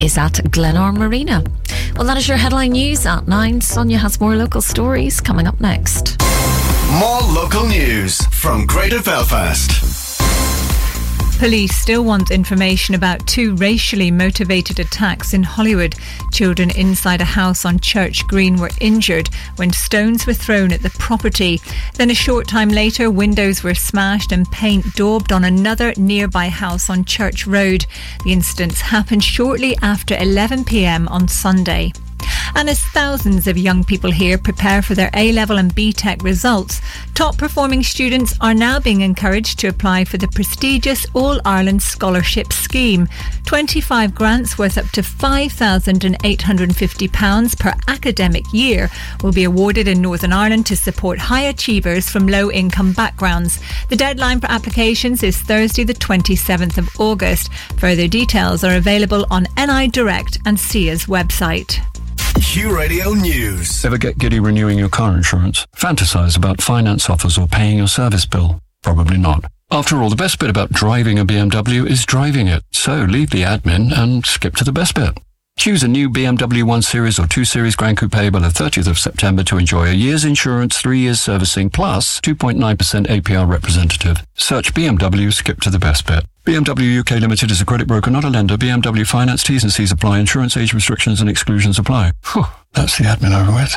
is at Glenarm Marina. Well, that is your headline news at 9. Sonia has more local stories coming up next. More local news from Greater Belfast. Police still want information about 2 racially motivated attacks in Hollywood. Children inside a house on Church Green were injured when stones were thrown at the property. Then a short time later, windows were smashed and paint daubed on another nearby house on Church Road. The incidents happened shortly after 11 p.m. on Sunday. And as thousands of young people here prepare for their A-level and BTEC results, top performing students are now being encouraged to apply for the prestigious All-Ireland Scholarship Scheme. 25 grants worth up to £5,850 per academic year will be awarded in Northern Ireland to support high achievers from low-income backgrounds. The deadline for applications is Thursday the 27th of August. Further details are available on NI Direct and SIA's website. Q Radio News. Ever get giddy renewing your car insurance? Fantasize about finance offers or paying your service bill? Probably not. After all, the best bit about driving a BMW is driving it. So leave the admin and skip to the best bit. Choose a new BMW 1 Series or 2 Series Grand Coupe by the 30th of September to enjoy a year's insurance, 3 years servicing, plus 2.9% APR representative. Search BMW, skip to the best bit. BMW UK Limited is a credit broker, not a lender. BMW Finance, T's and C's apply. Insurance age restrictions and exclusions apply. Whew, that's the admin over with.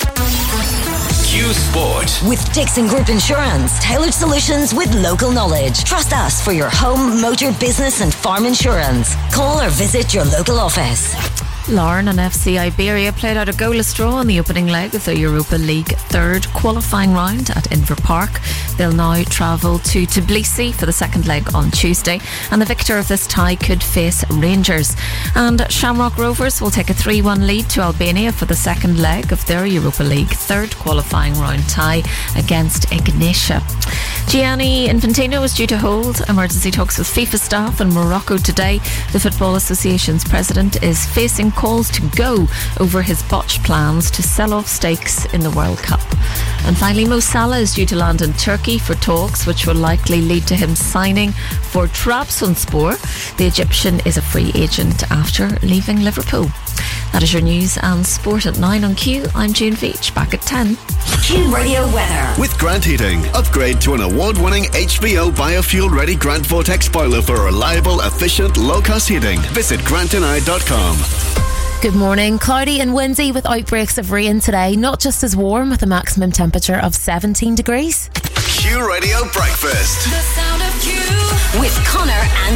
Q Sport. With Dixon Group Insurance, tailored solutions with local knowledge. Trust us for your home, motor, business and farm insurance. Call or visit your local office. Larne and FC Iberia played out a goalless draw in the opening leg of the Europa League third qualifying round at Inver Park. They'll now travel to Tbilisi for the second leg on Tuesday, and the victor of this tie could face Rangers. And Shamrock Rovers will take a 3-1 lead to Albania for the second leg of their Europa League third qualifying round tie against Ignatia. Gianni Infantino is due to hold emergency talks with FIFA staff in Morocco today. The Football Association's president is facing calls to go over his botched plans to sell off stakes in the World Cup. And finally, Mo Salah is due to land in Turkey for talks which will likely lead to him signing for Trabzonspor. The Egyptian is a free agent after leaving Liverpool. That is your news and sport at 9 on Q. I'm June Veach, back at 10. Q Radio weather. With Grant Heating, upgrade to an award-winning HBO biofuel-ready Grant Vortex boiler for reliable, efficient, low-cost heating. Visit grantandI.com. Good morning. Cloudy and windy with outbreaks of rain today. Not just as warm with a maximum temperature of 17 degrees. Q Radio Breakfast. The sound of Q. With Connor and